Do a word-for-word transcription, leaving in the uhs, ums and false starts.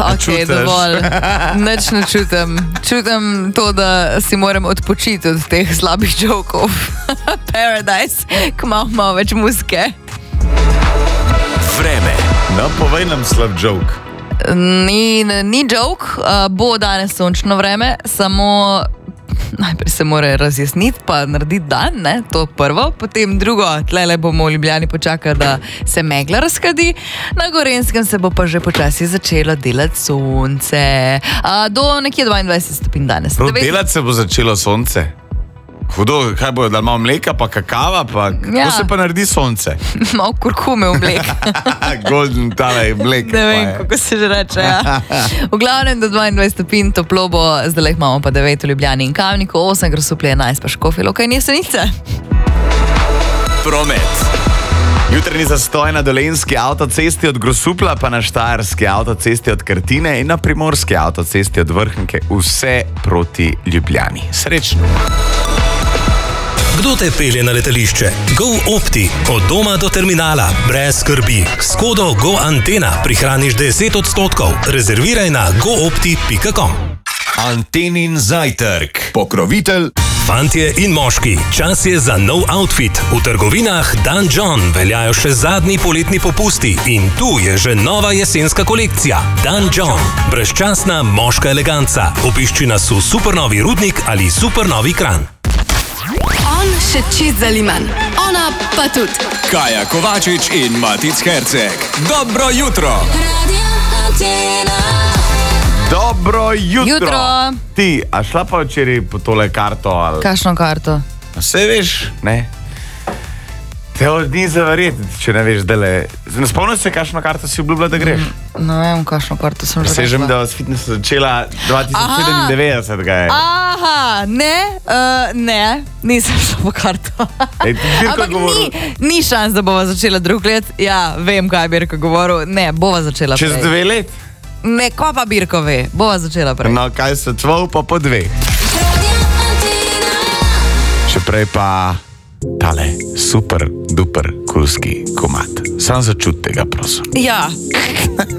Ok, dovolj. Nič ne čutim. Čutim to, da si moram odpočiti od teh slabih jokov. Paradise, ko malo, malo več muzike. Vreme. No, povej nam slab joke. Ni, ni joke, uh, bo danes sončno vreme, samo najprej se mora razjasniti, pa narediti dan, ne? To prvo, potem drugo, tlele bomo v Ljubljani počakali, da se megla razkadi, na Gorenjskem se bo pa že počasi začelo delati sonce, uh, do nekje dvaindvajset stopinj danes. Prav delati se bo začelo sonce. Hudo, kaj bo, da malo mleka, pa kakava, pa Ja. kako se pa naredi sonce? Malo kurkume v mlek. Golden tale mlek. Ne vem, kako se že reče, ja. V glavnem do dvaindvajset stopinj toplo bo, zdaj imamo pa devet v Ljubljani in Kamniku, osem Grosuplje, enajst pa Škofja Loka in Jesenice. Promet. Jutranji zastoj na Dolenjski avtocesti od Grosupla, pa na Štajerski avtocesti od Krtine in na Primorski avtocesti od Vrhnike, vse proti Ljubljani. Srečno! Kdo te pelje na letališče? Go Opti. Od doma do terminala. Brez skrbi. S kodo Go Antena prihraniš deset odstotkov. Rezerviraj na go opti pika com. Antenin zajtrk. Pokrovitelj. Fantje in moški, čas je za nov outfit. V trgovinah Dan John veljajo še zadnji poletni popusti in tu je že nova jesenska kolekcija. Dan John. Brezčasna moška eleganca. Obišči nas v Supernovi Rudnik ali Supernovi Kranj. On še čist zaliman, ona pa tudi. Kaja Kovačič in Matic Herceg. Dobro jutro. Dobro jutro! Jutro. Ti, a šla pa včeraj po tole karto? Ali... Kakšno karto? Vse veš, ne? Te ni zaverjeti, če ne veš, da le... Ne spomnim se, kakšno karto si obljubila, da greš? Ne vem, kakšno karto sem že Sežem, rekla. da vas fitness začela dva tisoč sedemindevetdeset ga je. Aha, ne, uh, ne, nisem šla po karto. Ej, ti Birko Ampak govoril. ni, ni šans, da bova začela drug let. Ja, vem, kaj je Birko govoril. Ne, bova začela Čez prej. dve let? Ne, ko pa Birko ve, bova začela prej. No, kaj se tvoj pa po dve. Še prej pa tale super, duper, kulski komad. Sam začut tega, prosim. Ja.